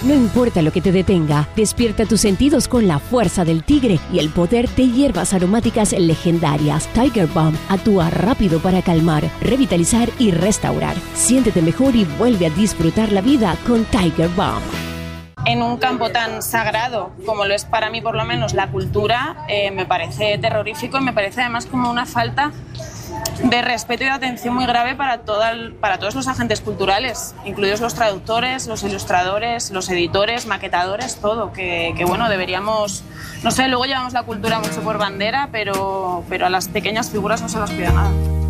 No importa lo que te detenga, despierta tus sentidos con la fuerza del tigre y el poder de hierbas aromáticas legendarias. Tiger Balm actúa rápido para calmar, revitalizar y restaurar. Siéntete mejor y vuelve a disfrutar la vida con Tiger Balm. En un campo tan sagrado como lo es para mí por lo menos la cultura, me parece terrorífico y me parece además como una falta de respeto y de atención muy grave para todos los agentes culturales, incluidos los traductores, los ilustradores, los editores, maquetadores, todo, que bueno, deberíamos, no sé, luego llevamos la cultura mucho por bandera, pero a las pequeñas figuras no se las cuida nada.